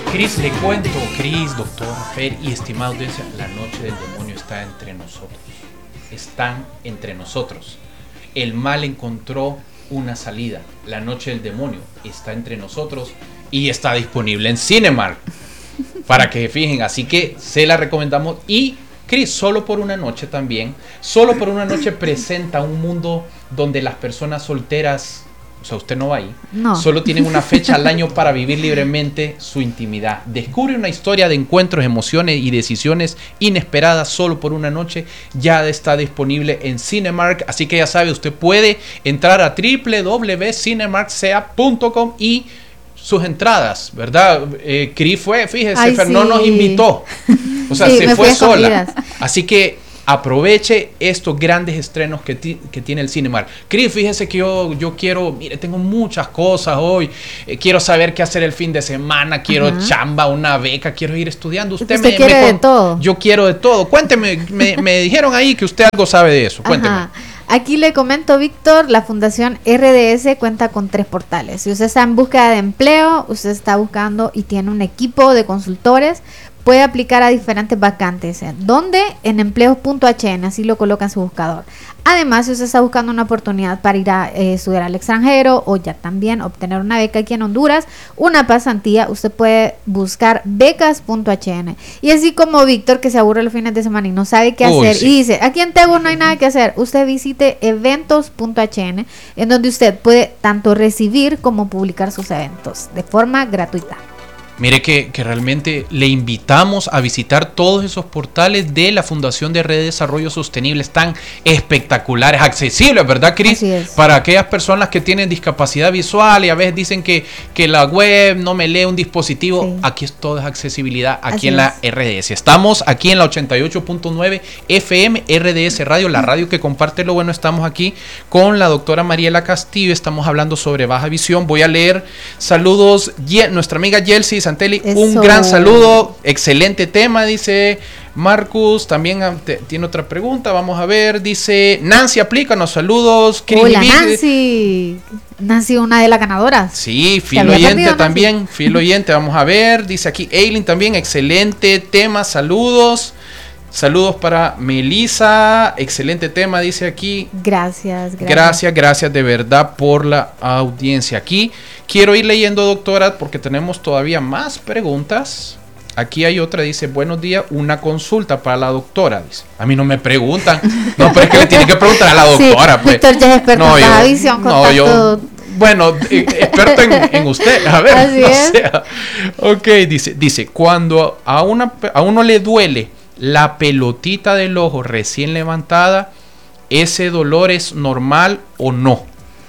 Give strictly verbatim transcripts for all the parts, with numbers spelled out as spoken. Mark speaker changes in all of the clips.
Speaker 1: Cris, le cuento, Cris, doctor Fer y estimada audiencia, la noche del demonio está entre nosotros. Están entre nosotros. El mal encontró una salida. La noche del demonio está entre nosotros y está disponible en Cinemark. Para que se fijen, así que se la recomendamos. Y Cris, solo por una noche también, solo por una noche presenta un mundo donde las personas solteras, o sea, usted no va ahí,
Speaker 2: no.
Speaker 1: Solo tienen una fecha al año para vivir libremente su intimidad. Descubre una historia de encuentros, emociones y decisiones inesperadas solo por una noche. Ya está disponible en Cinemark, así que ya sabe, usted puede entrar a doble u doble u doble u punto cinemark c a punto com y sus entradas, ¿verdad? Eh, Cris fue, fíjese,
Speaker 2: Ay,
Speaker 1: Fer no
Speaker 2: sí.
Speaker 1: nos invitó, o sea,
Speaker 2: Sí,
Speaker 1: se
Speaker 2: me
Speaker 1: fue
Speaker 2: fui a
Speaker 1: sola.
Speaker 2: escondidas.
Speaker 1: Así que aproveche estos grandes estrenos que, ti, que tiene el Cinemark. Cris, fíjese que yo, yo quiero, mire, tengo muchas cosas hoy. Eh, quiero saber qué hacer el fin de semana. Quiero uh-huh. chamba, una beca, quiero ir estudiando. Usted,
Speaker 2: usted
Speaker 1: me,
Speaker 2: quiere
Speaker 1: me
Speaker 2: de
Speaker 1: con...
Speaker 2: todo.
Speaker 1: Yo quiero de todo. Cuénteme, me, me dijeron ahí que usted algo sabe de eso. Cuénteme.
Speaker 2: Ajá. Aquí le comento, Víctor, la Fundación R D S cuenta con tres portales. Si usted está en búsqueda de empleo, usted está buscando y tiene un equipo de consultores, puede aplicar a diferentes vacantes. ¿Dónde? En empleos punto h n, así lo coloca en su buscador. Además, si usted está buscando una oportunidad para ir a eh, estudiar al extranjero o ya también obtener una beca aquí en Honduras, una pasantía, usted puede buscar becas punto h n. Y así como Víctor, que se aburre los fines de semana y no sabe qué
Speaker 1: Uy,
Speaker 2: hacer,
Speaker 1: sí.
Speaker 2: y dice, aquí en Tegu no hay nada que hacer, usted visite eventos punto h n, en donde usted puede tanto recibir como publicar sus eventos de forma gratuita.
Speaker 1: Mire que, que realmente le invitamos a visitar todos esos portales de la Fundación de Red de Desarrollo Sostenible. Están espectaculares, accesibles, ¿verdad, Cris?
Speaker 2: Así es.
Speaker 1: Para aquellas personas que tienen discapacidad visual y a veces dicen que, que la web no me lee un dispositivo. Sí. Aquí es todo es accesibilidad, aquí Así en la es. R D S. Estamos aquí en la ochenta y ocho punto nueve F M, R D S Radio, la radio que comparte lo bueno. Estamos aquí con la doctora Mariela Castillo. Estamos hablando sobre baja visión. Voy a leer saludos. Ye- nuestra amiga Yelsi Santelli, Eso. Un gran saludo, excelente tema, dice Marcus. También te, tiene otra pregunta, vamos a ver, dice Nancy, aplícanos, saludos.
Speaker 2: Hola Nancy, Nancy, una de las ganadoras.
Speaker 1: Sí, fiel oyente también, fiel oyente, vamos a ver, dice aquí Eileen también, excelente tema, saludos. Saludos para Melissa, excelente tema, dice aquí.
Speaker 2: Gracias, gracias.
Speaker 1: Gracias, gracias de verdad por la audiencia. Aquí quiero ir leyendo, doctora, porque tenemos todavía más preguntas. Aquí hay otra, dice, buenos días, una consulta para la doctora. Dice, a mí no me preguntan. No, pero es que le tienen que preguntar a la doctora.
Speaker 2: Sí,
Speaker 1: pues.
Speaker 2: Víctor ya es experto
Speaker 1: no,
Speaker 2: en
Speaker 1: yo,
Speaker 2: baja visión. Con
Speaker 1: no,
Speaker 2: tanto...
Speaker 1: yo, bueno, eh, experto en, en usted. A ver,
Speaker 2: Así
Speaker 1: no
Speaker 2: es.
Speaker 1: sea. Ok, dice, dice, cuando a, una, a uno le duele la pelotita del ojo recién levantada, ¿ese dolor es normal o no?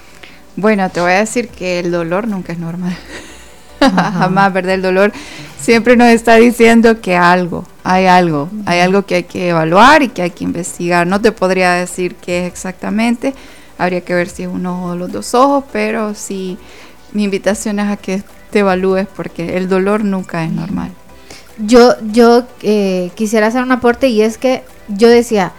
Speaker 3: Bueno, te voy a decir que el dolor nunca es normal. Jamás, ¿verdad? El dolor siempre nos está diciendo que algo, hay algo, uh-huh. hay algo que hay que evaluar y que hay que investigar. No te podría decir qué es exactamente, habría que ver si es un ojo o los dos ojos, pero sí, mi invitación es a que te evalúes porque el dolor nunca es normal.
Speaker 2: Yo, yo eh, quisiera hacer un aporte y es que yo decía,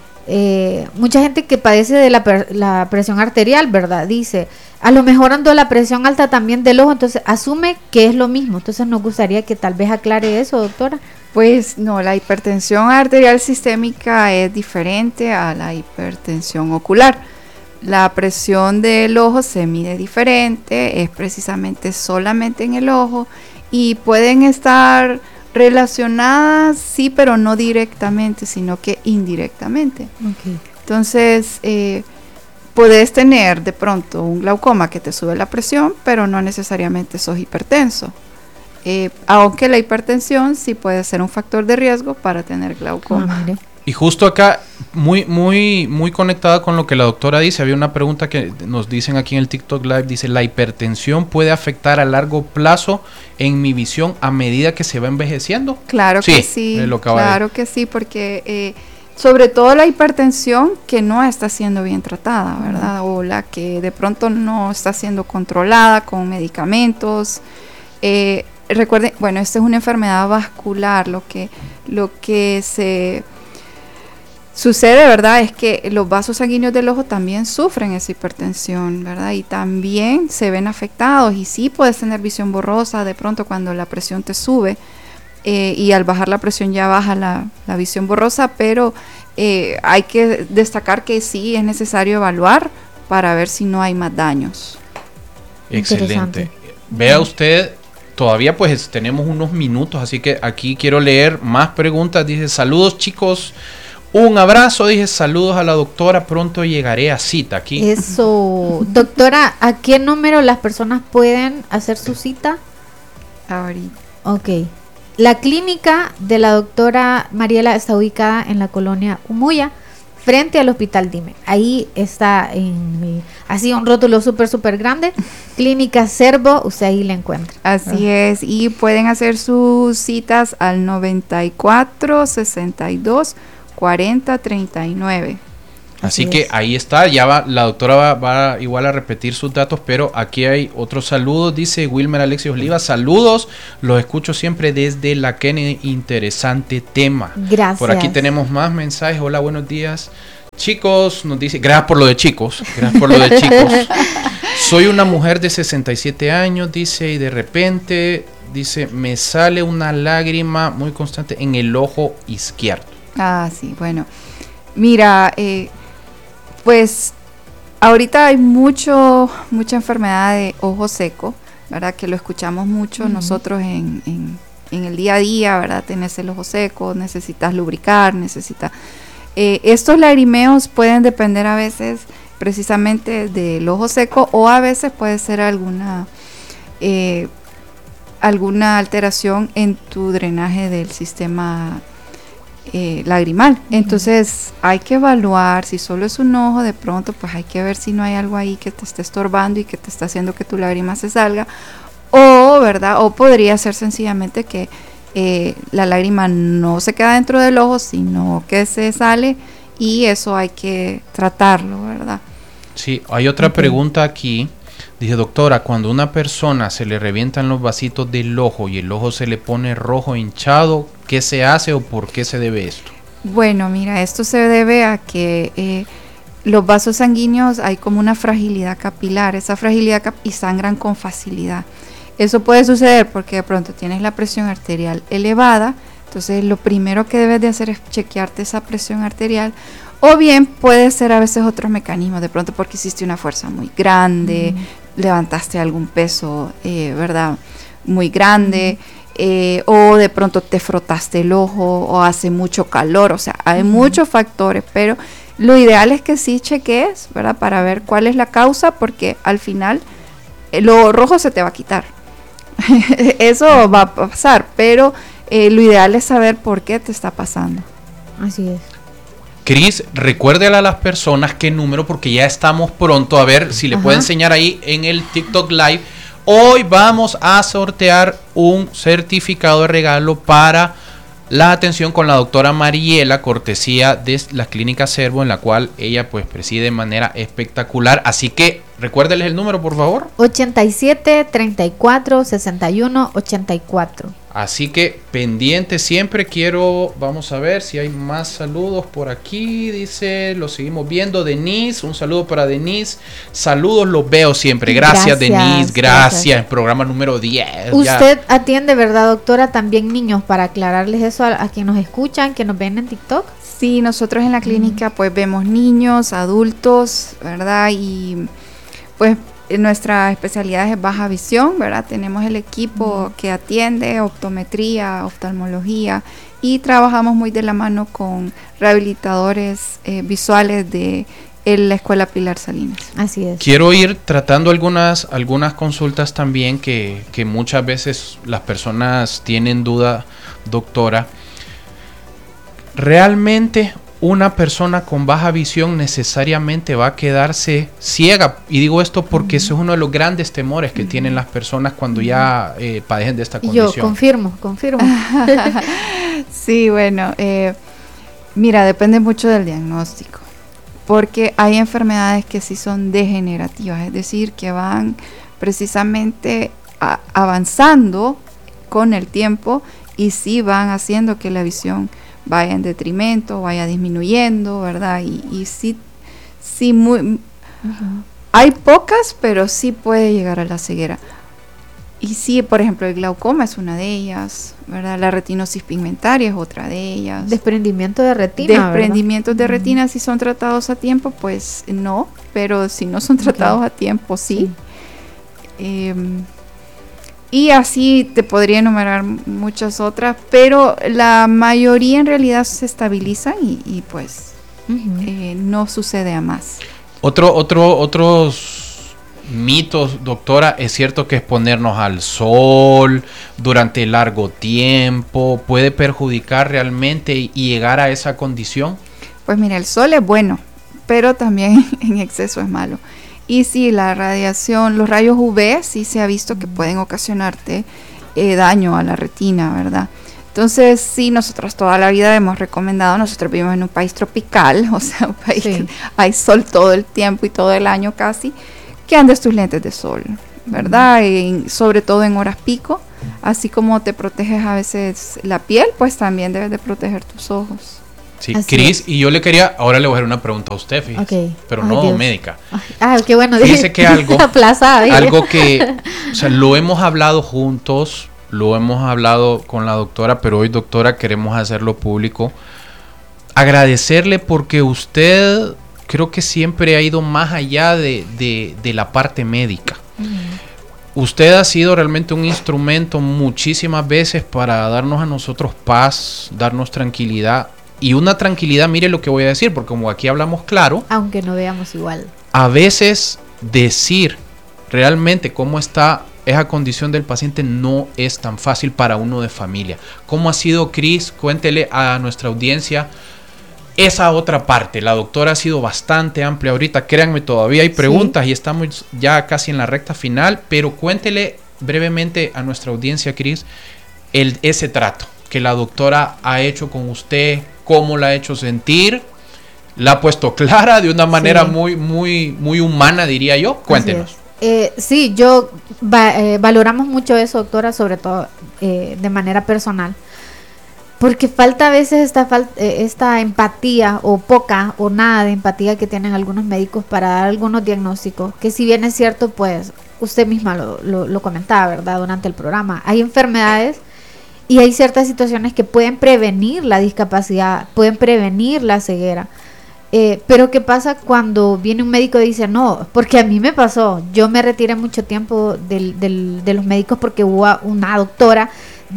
Speaker 2: eh, mucha gente que padece de la, per- la presión arterial, ¿verdad? Dice, a lo mejor ando la presión alta también del ojo, entonces asume que es lo mismo. Entonces nos gustaría que tal vez aclare eso, doctora.
Speaker 3: Pues no, la hipertensión arterial sistémica es diferente a la hipertensión ocular. La presión del ojo se mide diferente, es precisamente solamente en el ojo y pueden estar relacionadas, sí, pero no directamente, sino que indirectamente.
Speaker 2: Okay.
Speaker 3: Entonces, eh, puedes tener de pronto un glaucoma que te sube la presión, pero no necesariamente sos hipertenso. Eh, aunque la hipertensión sí puede ser un factor de riesgo para tener glaucoma.
Speaker 2: Ah,
Speaker 1: y justo acá, muy, muy, muy conectada con lo que la doctora dice, había una pregunta que nos dicen aquí en el TikTok Live, dice, ¿la hipertensión puede afectar a largo plazo en mi visión a medida que se va envejeciendo?
Speaker 3: Claro
Speaker 1: sí,
Speaker 3: que sí,
Speaker 1: lo
Speaker 3: claro que sí, porque eh, sobre todo la hipertensión que no está siendo bien tratada, ¿verdad? O la que de pronto no está siendo controlada con medicamentos. Eh, recuerden, bueno, esta es una enfermedad vascular, lo que, lo que se... sucede, ¿verdad? Es que los vasos sanguíneos del ojo también sufren esa hipertensión, ¿verdad? Y también se ven afectados y sí puedes tener visión borrosa de pronto cuando la presión te sube eh, y al bajar la presión ya baja la, la visión borrosa, pero eh, hay que destacar que sí es necesario evaluar para ver si no hay más daños.
Speaker 1: Excelente. Vea usted, todavía pues tenemos unos minutos, así que aquí quiero leer más preguntas. Dice, saludos chicos. Un abrazo, dije, saludos a la doctora, pronto llegaré a cita aquí.
Speaker 2: Eso, doctora, ¿a qué número las personas pueden hacer su cita?
Speaker 3: Ahorita.
Speaker 2: Ok. La clínica de la doctora Mariela está ubicada en la colonia Umuya, frente al Hospital Dime. Ahí está, en así un rótulo súper, súper grande. Clínica Servo, usted ahí la encuentra.
Speaker 3: Así ¿verdad? Es, y pueden hacer sus citas al noventa y cuatro, sesenta y dos, cuarenta, treinta y nueve.
Speaker 1: Así, Así
Speaker 2: es.
Speaker 1: que ahí está, ya va, la doctora va, va igual a repetir sus datos, pero aquí hay otros saludos, dice Wilmer Alexis Oliva, saludos, los escucho siempre desde la Kennedy, interesante tema.
Speaker 2: Gracias.
Speaker 1: Por aquí tenemos más mensajes, hola, buenos días. Chicos, nos dice, gracias por lo de chicos, gracias por lo de chicos. Soy una mujer de sesenta y siete años, dice, y de repente, dice, me sale una lágrima muy constante en el ojo izquierdo.
Speaker 3: Ah, sí, bueno. Mira, eh, pues ahorita hay mucho, mucha enfermedad de ojo seco, ¿verdad? Que lo escuchamos mucho uh-huh. nosotros en, en, en el día a día, ¿verdad? Tenés el ojo seco, necesitas lubricar, necesitas... Eh, estos lagrimeos pueden depender a veces precisamente del ojo seco o a veces puede ser alguna... Eh, alguna alteración en tu drenaje del sistema Eh, lagrimal. Entonces hay que evaluar si solo es un ojo, de pronto pues hay que ver si no hay algo ahí que te esté estorbando y que te está haciendo que tu lágrima se salga, o verdad, o podría ser sencillamente que eh, la lágrima no se queda dentro del ojo, sino que se sale y eso hay que tratarlo, ¿verdad?
Speaker 1: Sí, hay otra okay. pregunta aquí. Dice, doctora, cuando a una persona se le revientan los vasitos del ojo y el ojo se le pone rojo hinchado, ¿qué se hace o por qué se debe esto?
Speaker 3: Bueno, mira, esto se debe a que eh, los vasos sanguíneos hay como una fragilidad capilar, esa fragilidad cap- y sangran con facilidad. Eso puede suceder porque de pronto tienes la presión arterial elevada, entonces lo primero que debes de hacer es chequearte esa presión arterial. O bien puede ser a veces otros mecanismos, de pronto porque hiciste una fuerza muy grande, mm. levantaste algún peso, eh, ¿verdad? Muy grande, mm. eh, o de pronto te frotaste el ojo, o hace mucho calor, o sea, hay mm. muchos factores, pero lo ideal es que sí cheques, ¿verdad? Para ver cuál es la causa, porque al final eh, lo rojo se te va a quitar. Eso mm. va a pasar, pero eh, lo ideal es saber por qué te está pasando.
Speaker 2: Así es.
Speaker 1: Cris, recuérdele a las personas qué número, porque ya estamos pronto, a ver si le Ajá. puede enseñar ahí en el TikTok Live. Hoy vamos a sortear un certificado de regalo para la atención con la doctora Mariela, cortesía de la Clínica Servo, en la cual ella pues preside de manera espectacular. Así que recuérdeles el número, por favor.
Speaker 2: ochenta y siete, treinta y cuatro, sesenta y uno, ochenta y cuatro.
Speaker 1: Así que pendiente siempre. Quiero, vamos a ver si hay más saludos por aquí. Dice, lo seguimos viendo. Denise, un saludo para Denise. Saludos, los veo siempre. Gracias, gracias Denise, gracias. gracias. Programa número diez.
Speaker 2: Usted ya. Atiende, ¿verdad, doctora? También niños, para aclararles eso a, a quienes nos escuchan, que nos ven en TikTok.
Speaker 3: Sí, nosotros en la clínica pues vemos niños, adultos, ¿verdad? Y pues nuestra especialidad es baja visión, ¿verdad? Tenemos el equipo que atiende optometría, oftalmología y trabajamos muy de la mano con rehabilitadores eh, visuales de en la Escuela Pilar Salinas.
Speaker 2: Así es.
Speaker 1: Quiero ir tratando algunas, algunas consultas también que, que muchas veces las personas tienen duda, doctora. ¿Realmente una persona con baja visión necesariamente va a quedarse ciega? Y digo esto porque uh-huh. eso es uno de los grandes temores que uh-huh. tienen las personas cuando uh-huh. ya eh, padecen de esta condición.
Speaker 2: Yo confirmo, confirmo.
Speaker 3: Sí, bueno, eh, mira, depende mucho del diagnóstico, porque hay enfermedades que sí son degenerativas, es decir, que van precisamente a, avanzando con el tiempo y sí van haciendo que la visión vaya en detrimento, vaya disminuyendo, ¿verdad? Y, y sí, sí muy, uh-huh. hay pocas, pero sí puede llegar a la ceguera. Y sí, por ejemplo, el glaucoma es una de ellas, ¿verdad? La retinosis pigmentaria es otra de ellas.
Speaker 2: Desprendimiento de retina,
Speaker 3: Desprendimientos
Speaker 2: ¿verdad?
Speaker 3: de retina, si son tratados a tiempo, pues no, pero si no son tratados okay. a tiempo, sí. sí. Eh, y así te podría enumerar muchas otras, pero la mayoría en realidad se estabilizan y, y pues uh-huh. eh, no sucede a más.
Speaker 1: Otro, otro, otros... mitos, doctora, ¿es cierto que exponernos al sol durante largo tiempo puede perjudicar realmente y llegar a esa condición?
Speaker 3: Pues mira, el sol es bueno, pero también en exceso es malo. Y sí, la radiación, los rayos U V sí se ha visto que pueden ocasionarte eh, daño a la retina, ¿verdad? Entonces, sí, nosotros toda la vida hemos recomendado, nosotros vivimos en un país tropical, o sea, un país sí. que hay sol todo el tiempo y todo el año casi, que andes tus lentes de sol, ¿verdad? Y sobre todo en horas pico, así como te proteges a veces la piel, pues también debes de proteger tus ojos.
Speaker 1: Sí, Cris, y yo le quería, ahora le voy a hacer una pregunta a usted, fíjese, okay. pero Ay, no Dios. médica.
Speaker 2: Ah, qué bueno.
Speaker 1: Fíjese que algo, algo que, o sea, lo hemos hablado juntos, lo hemos hablado con la doctora, pero hoy, doctora, queremos hacerlo público. Agradecerle porque usted... creo que siempre ha ido más allá de, de, de la parte médica. Uh-huh. Usted ha sido realmente un instrumento muchísimas veces para darnos a nosotros paz, darnos tranquilidad. Y una tranquilidad, mire lo que voy a decir, porque como aquí hablamos claro.
Speaker 2: Aunque no veamos igual.
Speaker 1: A veces decir realmente cómo está esa condición del paciente no es tan fácil para uno de familia. ¿Cómo ha sido, Cris? Cuéntele a nuestra audiencia esa otra parte. La doctora ha sido bastante amplia ahorita, créanme, todavía hay preguntas sí. y estamos ya casi en la recta final, pero cuéntele brevemente a nuestra audiencia, Cris, el, ese trato que la doctora ha hecho con usted, cómo la ha hecho sentir, la ha puesto clara de una manera sí. muy, muy, muy humana, diría yo. Cuéntenos.
Speaker 2: Eh, sí, yo va, eh, valoramos mucho eso, doctora, sobre todo eh, de manera personal. Porque falta a veces esta, falta, eh, esta empatía o poca o nada de empatía que tienen algunos médicos para dar algunos diagnósticos, que si bien es cierto, pues usted misma lo, lo, lo comentaba, ¿verdad? Durante el programa. Hay enfermedades y hay ciertas situaciones que pueden prevenir la discapacidad, pueden prevenir la ceguera. Eh, pero ¿qué pasa cuando viene un médico y dice, no, porque a mí me pasó, yo me retiré mucho tiempo del, del, de los médicos porque hubo una doctora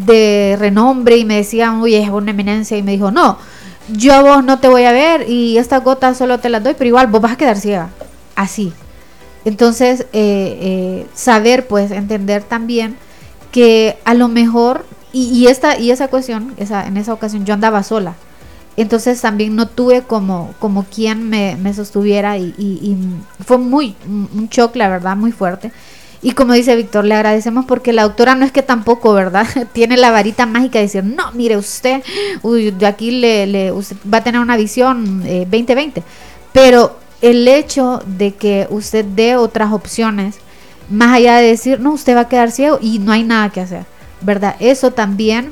Speaker 2: de renombre y me decían, uy, es una eminencia, y me dijo, no, yo a vos no te voy a ver y estas gotas solo te las doy, pero igual vos vas a quedar ciega, así. Entonces, eh, eh, saber, pues, entender también que a lo mejor, y, y esta y esa cuestión, esa, en esa ocasión yo andaba sola, entonces también no tuve como, como quien me, me sostuviera y, y, y fue muy, un shock, la verdad, muy fuerte. Y como dice Víctor, le agradecemos porque la doctora no es que tampoco, ¿verdad? Tiene la varita mágica de decir, no, mire usted, uy, de aquí le, le, usted va a tener una visión eh, veinte veinte. Pero el hecho de que usted dé otras opciones, más allá de decir, no, usted va a quedar ciego y no hay nada que hacer, ¿verdad? Eso también,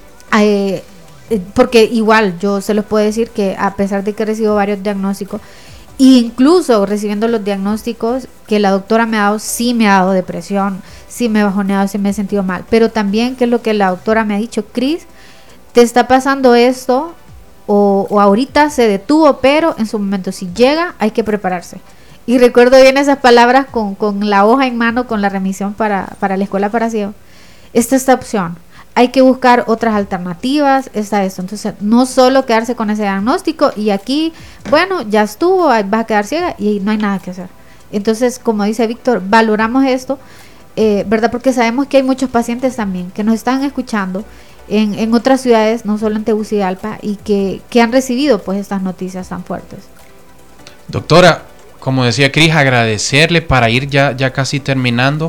Speaker 2: eh, porque igual yo se los puedo decir que a pesar de que recibo varios diagnósticos, incluso recibiendo los diagnósticos que la doctora me ha dado, sí me ha dado depresión, sí me he bajoneado, sí me he sentido mal, pero también que es lo que la doctora me ha dicho, Cris, te está pasando esto o, o ahorita se detuvo, pero en su momento si llega hay que prepararse. Y recuerdo bien esas palabras con, con la hoja en mano, con la remisión para, para la escuela para ciegos. Esta es esta opción. Hay que buscar otras alternativas, está esto. Entonces, no solo quedarse con ese diagnóstico y aquí, bueno, ya estuvo, vas a quedar ciega y no hay nada que hacer. Entonces, como dice Víctor, valoramos esto, eh, ¿verdad? Porque sabemos que hay muchos pacientes también que nos están escuchando en, en otras ciudades, no solo en Tegucigalpa, y que, que han recibido pues estas noticias tan fuertes.
Speaker 1: Doctora, como decía Cris, agradecerle para ir ya, ya casi terminando.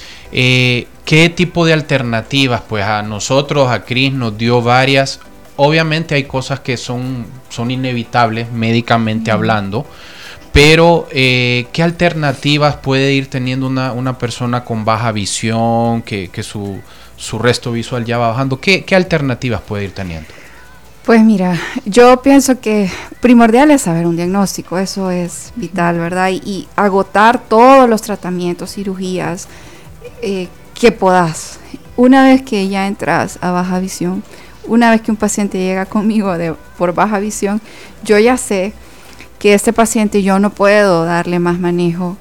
Speaker 1: Eh, ¿Qué tipo de alternativas? Pues a nosotros, a Cris nos dio varias. Obviamente hay cosas que son, son inevitables médicamente uh-huh. hablando, pero eh, ¿qué alternativas puede ir teniendo una, una persona con baja visión, que, que su, su resto visual ya va bajando? ¿Qué, qué alternativas puede ir teniendo?
Speaker 3: Pues mira, yo pienso que primordial es saber un diagnóstico, eso es vital, ¿verdad? Y, y agotar todos los tratamientos, cirugías eh, que puedas. Una vez que ya entras a baja visión, una vez que un paciente llega conmigo de, por baja visión, yo ya sé que este paciente yo no puedo darle más manejo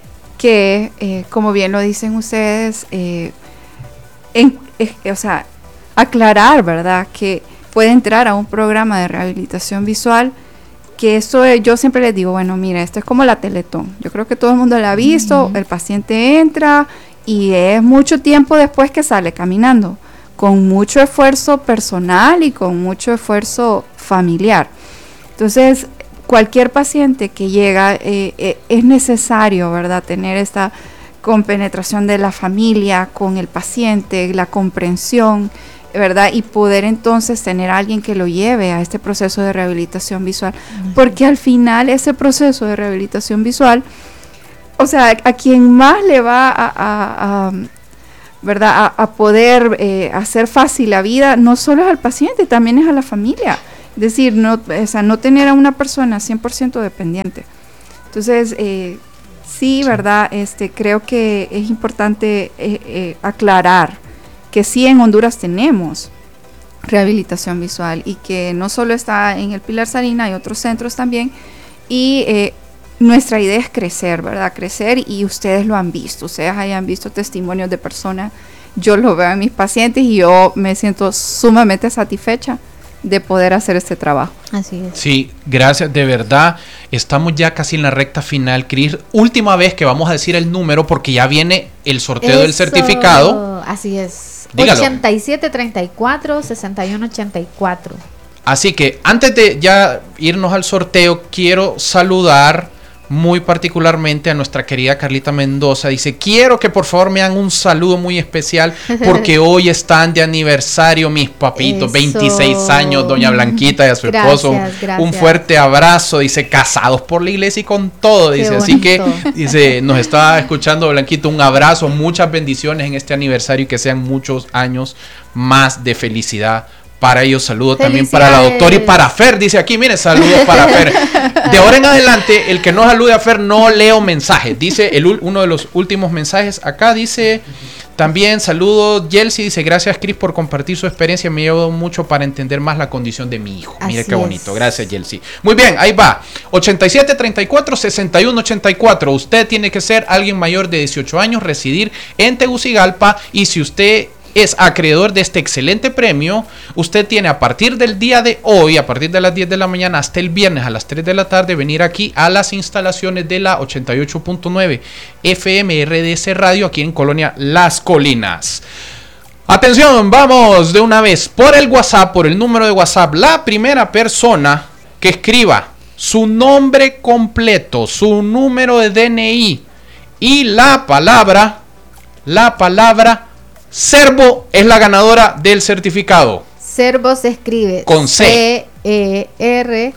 Speaker 3: que, eh, como bien lo dicen ustedes, eh, en, eh, o sea, aclarar, ¿verdad?, que puede entrar a un programa de rehabilitación visual, que eso es, yo siempre les digo, bueno, mira, esto es como la Teletón, yo creo que todo el mundo la ha visto, uh-huh. El paciente entra y es mucho tiempo después que sale caminando, con mucho esfuerzo personal y con mucho esfuerzo familiar. Entonces, cualquier paciente que llega, eh, eh, es necesario, ¿verdad?, tener esta compenetración de la familia con el paciente, la comprensión, ¿verdad? Y poder entonces tener a alguien que lo lleve a este proceso de rehabilitación visual, uh-huh. Porque al final ese proceso de rehabilitación visual, o sea, a, a quien más le va a, a, a ¿verdad?, a, a poder eh, hacer fácil la vida, no solo es al paciente, también es a la familia. Es decir, no, o sea, no tener a una persona cien por ciento dependiente. Entonces, eh, sí, ¿verdad? Este, creo que es importante eh, eh, aclarar que sí en Honduras tenemos rehabilitación visual y que no solo está en el Pilar Sarina, hay otros centros también, y eh, nuestra idea es crecer, ¿verdad? Crecer, y ustedes lo han visto, ustedes hayan visto testimonios de personas, yo lo veo en mis pacientes y yo me siento sumamente satisfecha de poder hacer este trabajo.
Speaker 2: Así es.
Speaker 1: Sí, gracias, de verdad. Estamos ya casi en la recta final, Cris. Última vez que vamos a decir el número porque ya viene el sorteo
Speaker 2: Eso,
Speaker 1: del certificado.
Speaker 2: Así es.
Speaker 1: Dígalo.
Speaker 2: ochenta y siete treinta y cuatro sesenta y uno ochenta y cuatro.
Speaker 1: Así que antes de ya irnos al sorteo, quiero saludar muy particularmente a nuestra querida Carlita Mendoza. Dice, quiero que por favor me hagan un saludo muy especial porque hoy están de aniversario mis papitos. Eso. veintiséis años, doña Blanquita y a su
Speaker 2: gracias,
Speaker 1: esposo.
Speaker 2: Gracias.
Speaker 1: Un fuerte abrazo. Dice, casados por la iglesia y con todo. Dice, así que dice, nos está escuchando Blanquito. Un abrazo, muchas bendiciones en este aniversario y que sean muchos años más de felicidad para ellos. Saludo también para la doctora y para Fer, dice aquí, miren, saludos para Fer. De ahora en adelante, el que no salude a Fer, no leo mensajes. Dice el, uno de los últimos mensajes acá, dice también, saludos, Yelsi, dice, gracias Cris por compartir su experiencia, me ayudó mucho para entender más la condición de mi hijo. Así Mire qué bonito, es. Gracias Yelsi. Muy bien, ahí va, ochenta y siete treinta y cuatro sesenta y uno ochenta y cuatro, usted tiene que ser alguien mayor de dieciocho años, residir en Tegucigalpa, y si usted es acreedor de este excelente premio, usted tiene a partir del día de hoy, a partir de las diez de la mañana hasta el viernes a las tres de la tarde, venir aquí a las instalaciones de la ochenta y ocho punto nueve F M R D S Radio aquí en Colonia Las Colinas. Atención, vamos de una vez por el WhatsApp, por el número de WhatsApp, la primera persona que escriba su nombre completo, su número de D N I y la palabra, la palabra Servo es la ganadora del certificado.
Speaker 2: Servo se escribe
Speaker 1: con C.
Speaker 2: C E R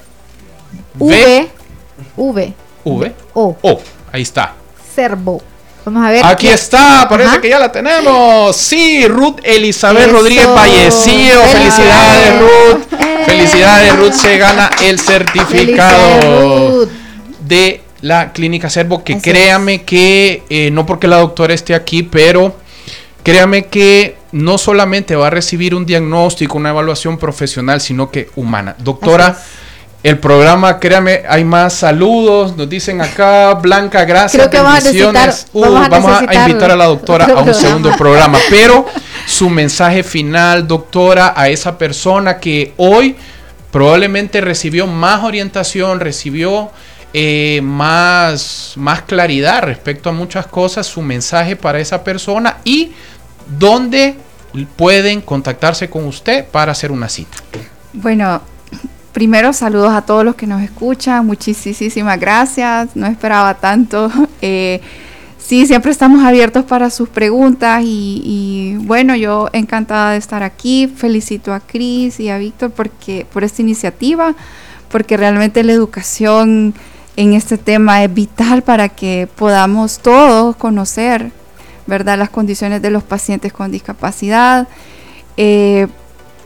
Speaker 2: V V
Speaker 1: V
Speaker 2: O.
Speaker 1: O. Ahí está.
Speaker 2: Servo. Vamos a ver.
Speaker 1: Aquí
Speaker 2: ¿qué?
Speaker 1: está, parece Ajá. que ya la tenemos. Sí, Ruth Elizabeth Eso. Rodríguez Vallecillo. Felicidades, Ruth. Eh. Felicidades, Ruth. Se gana el certificado de la Clínica Servo. Que Así créame es. que eh, no porque la doctora esté aquí, pero créame que no solamente va a recibir un diagnóstico, una evaluación profesional, sino que humana. Doctora, el programa, créame, hay más saludos. Nos dicen acá, Blanca, gracias.
Speaker 2: Creo que vamos a, necesitar,
Speaker 1: uh,
Speaker 2: vamos a,
Speaker 1: vamos a invitar a la doctora a un segundo programa. Pero su mensaje final, doctora, a esa persona que hoy probablemente recibió más orientación, recibió Eh, más, más claridad respecto a muchas cosas, su mensaje para esa persona y dónde pueden contactarse con usted para hacer una cita.
Speaker 3: Bueno, primero saludos a todos los que nos escuchan, muchísimas gracias, no esperaba tanto. Eh, sí, siempre estamos abiertos para sus preguntas y, y bueno, yo encantada de estar aquí, felicito a Cris y a Víctor porque, por esta iniciativa, porque realmente la educación en este tema es vital para que podamos todos conocer, ¿verdad?, las condiciones de los pacientes con discapacidad. Eh,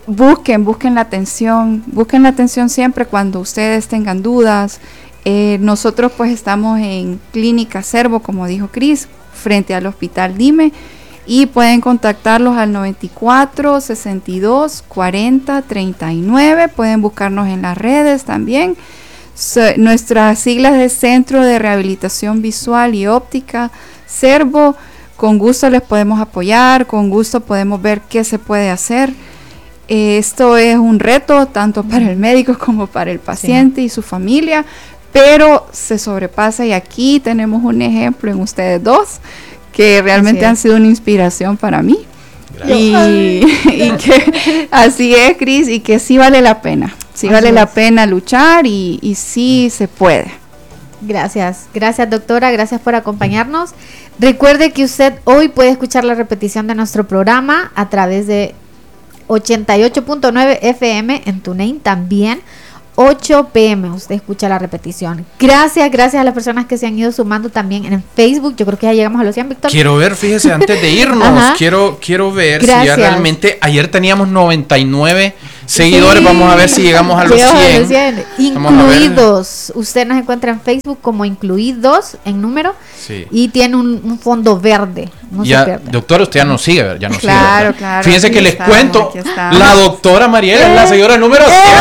Speaker 3: busquen, busquen la atención, busquen la atención siempre cuando ustedes tengan dudas. Eh, nosotros pues estamos en Clínica Servo, como dijo Cris, frente al Hospital Dime, y pueden contactarlos al noventa y cuatro, sesenta y dos, cuarenta, treinta y nueve, pueden buscarnos en las redes también. So, nuestras siglas de Centro de Rehabilitación Visual y Óptica, Servo. Con gusto les podemos apoyar, con gusto podemos ver qué se puede hacer. Eh, esto es un reto tanto para el médico como para el paciente, sí, y su familia, pero se sobrepasa, y aquí tenemos un ejemplo en ustedes dos que realmente han sido una inspiración para mí. Y, y que así es, Cris, y que sí vale la pena, sí así vale es. la pena luchar, y, y sí se puede.
Speaker 2: Gracias, gracias doctora, gracias por acompañarnos. Recuerde que usted hoy puede escuchar la repetición de nuestro programa a través de ochenta y ocho punto nueve F M en TuneIn, también ocho pe eme usted escucha la repetición. Gracias, gracias a las personas que se han ido sumando también en Facebook. Yo creo que ya llegamos a los cien, Víctor.
Speaker 1: Quiero ver, fíjese, antes de irnos, quiero, quiero ver gracias. si ya realmente, ayer teníamos noventa y nueve seguidores, sí, vamos a ver si llegamos a los cien. cien.
Speaker 2: Incluidos, usted nos encuentra en Facebook como Incluidos en número, sí, y tiene un, un fondo verde. No
Speaker 1: ya,
Speaker 2: se pierde.
Speaker 1: Doctor, usted ya nos sigue, ya nos
Speaker 3: claro,
Speaker 1: sigue.
Speaker 3: Claro,
Speaker 1: Fíjense que les
Speaker 3: estamos,
Speaker 1: cuento, la doctora Mariela es la seguidora número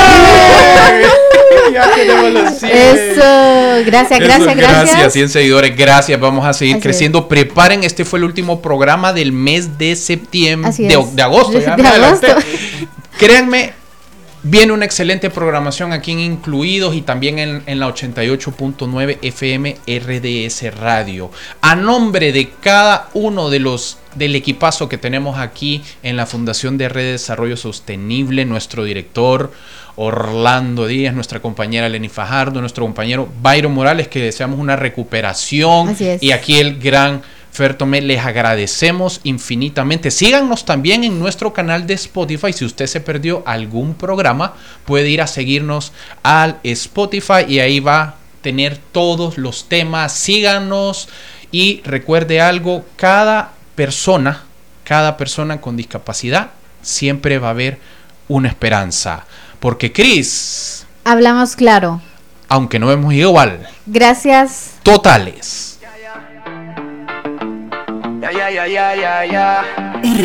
Speaker 1: cien. Ya tenemos los cien.
Speaker 2: Eso, gracias, gracias,
Speaker 1: Eso, gracias.
Speaker 2: Gracias,
Speaker 1: cien seguidores, gracias. Vamos a seguir
Speaker 2: Así
Speaker 1: creciendo.
Speaker 2: Es.
Speaker 1: Preparen, este fue el último programa del mes de septiembre,
Speaker 2: Así
Speaker 1: de,
Speaker 2: es.
Speaker 1: de agosto. Ya
Speaker 2: de agosto.
Speaker 1: Créanme, viene una excelente programación aquí en Incluidos y también en, en la ochenta y ocho punto nueve F M R D S Radio. A nombre de cada uno de los del equipazo que tenemos aquí en la Fundación de Red de Desarrollo Sostenible, nuestro director Orlando Díaz, nuestra compañera Lenny Fajardo, nuestro compañero Byron Morales, que deseamos una recuperación, y aquí el gran Fer Tomé, les agradecemos infinitamente. Síganos también en nuestro canal de Spotify. Si usted se perdió algún programa, puede ir a seguirnos al Spotify y ahí va a tener todos los temas. Síganos y recuerde algo, cada persona, cada persona con discapacidad siempre va a haber una esperanza. Porque, Cris,
Speaker 2: hablamos claro.
Speaker 1: Aunque no vemos igual.
Speaker 2: Gracias.
Speaker 1: Totales.
Speaker 4: Ya, ya, ya, ya, ya, ya.